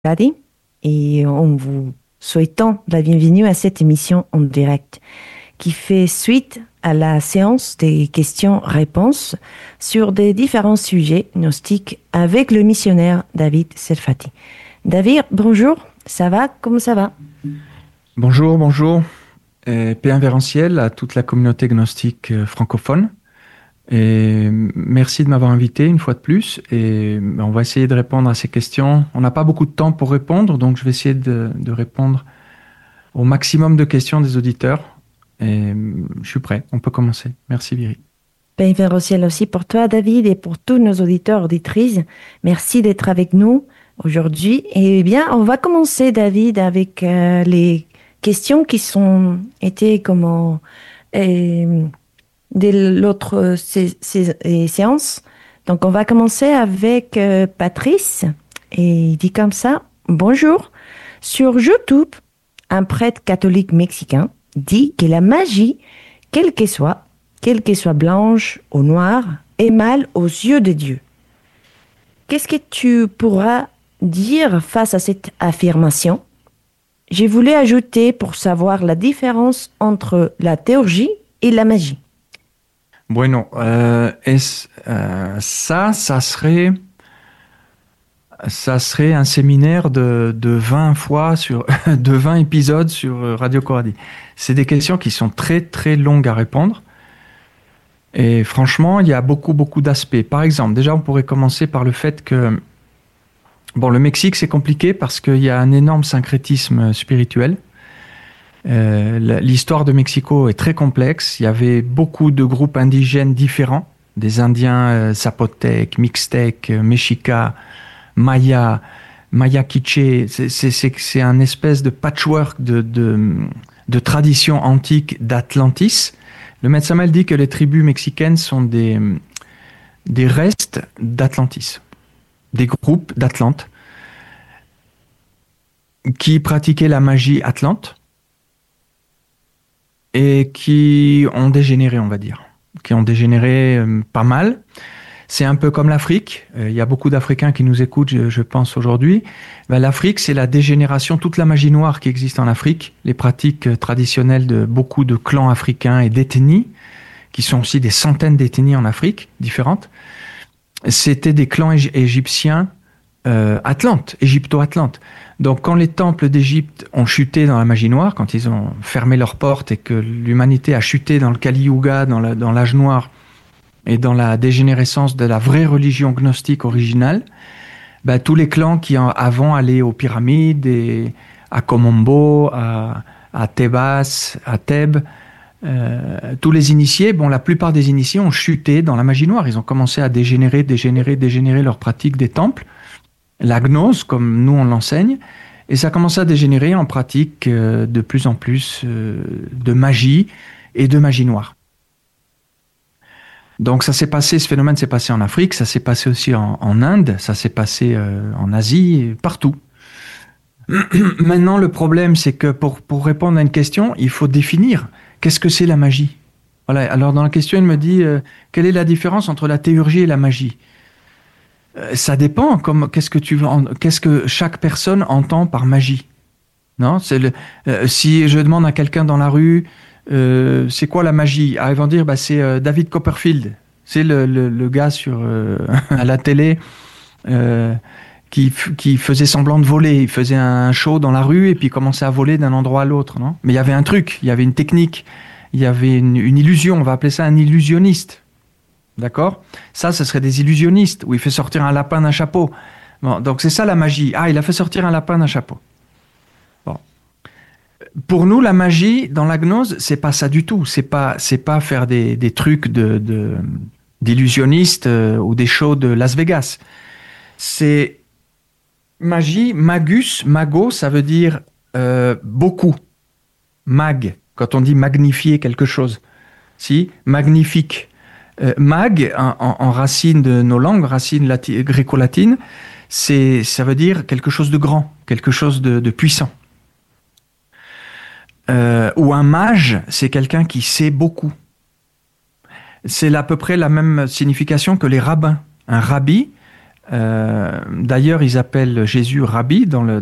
Daddy, et en vous souhaitant la bienvenue à cette émission en direct qui fait suite à la séance des questions-réponses sur des différents sujets gnostiques avec le missionnaire David Selfati. David, bonjour, ça va? Comment ça va? Bonjour, bonjour. Paix invérencielle à toute la communauté gnostique francophone. Et merci de m'avoir invité une fois de plus. Et on va essayer de répondre à ces questions. On n'a pas beaucoup de temps pour répondre, donc je vais essayer de répondre au maximum de questions des auditeurs. Et je suis prêt, on peut commencer. Merci Viri. Bienvenue au ciel aussi pour toi, David, et pour tous nos auditeurs, auditrices. Merci d'être avec nous aujourd'hui. Et bien, on va commencer, David, avec les questions qui sont été comment dès l'autre séance. Donc, on va commencer avec Patrice. Et il dit comme ça, bonjour. Sur YouTube, un prêtre catholique mexicain dit que la magie, quelle qu'elle soit blanche ou noire, est mal aux yeux de Dieu. Qu'est-ce que tu pourras dire face à cette affirmation? J'ai voulu ajouter pour savoir la différence entre la théurgie et la magie. Bueno, ça serait un séminaire de 20 fois de 20 épisodes sur Radio Coradi. C'est des questions qui sont très très longues à répondre. Et franchement, il y a beaucoup d'aspects. Par exemple, déjà, on pourrait commencer par le fait que, le Mexique, c'est compliqué parce qu'il y a un énorme syncrétisme spirituel. L'histoire de Mexico est très complexe. Il y avait beaucoup de groupes indigènes différents, des Indiens zapotèques, mixtèques, mexicas, mayas, maya quiché. C'est un espèce de patchwork de traditions antiques d'Atlantis. Le Maître Samael dit que les tribus mexicaines sont des restes d'Atlantis, des groupes d'Atlantes qui pratiquaient la magie atlante et qui ont dégénéré, on va dire, qui ont dégénéré pas mal. C'est un peu comme l'Afrique. Il y a beaucoup d'Africains qui nous écoutent, je pense, aujourd'hui. L'Afrique, c'est la dégénération, toute la magie noire qui existe en Afrique, les pratiques traditionnelles de beaucoup de clans africains et d'ethnies, qui sont aussi des centaines d'ethnies en Afrique, différentes. C'était des clans égyptiens atlantes, égypto-atlantes. Donc, quand les temples d'Égypte ont chuté dans la magie noire, quand ils ont fermé leurs portes et que l'humanité a chuté dans le Kali Yuga, dans l'âge noir, et dans la dégénérescence de la vraie religion gnostique originale, tous les clans qui avant allaient aux pyramides, et à Komombo, à Thébas, à Thèbes, tous les initiés, la plupart des initiés ont chuté dans la magie noire. Ils ont commencé à dégénérer leur pratique des temples, la gnose, comme nous on l'enseigne, et ça a commencé à dégénérer en pratique de plus en plus de magie et de magie noire. Donc ce phénomène s'est passé en Afrique, ça s'est passé aussi en Inde, ça s'est passé en Asie, partout. Maintenant, le problème, c'est que pour répondre à une question, il faut définir qu'est-ce que c'est la magie. Voilà. Alors dans la question, il me dit quelle est la différence entre la théurgie et la magie? Ça dépend. Qu'est-ce que chaque personne entend par magie? Non, si je demande à quelqu'un dans la rue. C'est quoi la magie? Ils vont dire c'est David Copperfield. C'est le gars à la télé qui faisait semblant de voler. Il faisait un show dans la rue et puis il commençait à voler d'un endroit à l'autre. Non? Mais il y avait un truc, il y avait une technique, il y avait une illusion. On va appeler ça un illusionniste. D'accord? Ça, ce serait des illusionnistes où il fait sortir un lapin d'un chapeau. Donc c'est ça la magie. Il a fait sortir un lapin d'un chapeau. Pour nous, la magie, dans la gnose, c'est pas ça du tout. C'est pas faire des trucs d'illusionnistes ou des shows de Las Vegas. C'est magie, magus, mago, ça veut dire beaucoup. Mag, quand on dit magnifier quelque chose. Si, magnifique. Mag, en racine de nos langues, racine gréco-latine, ça veut dire quelque chose de grand, quelque chose de puissant. Ou un mage, c'est quelqu'un qui sait beaucoup. C'est à peu près la même signification que les rabbins. Un rabbi, D'ailleurs, ils appellent Jésus Rabbi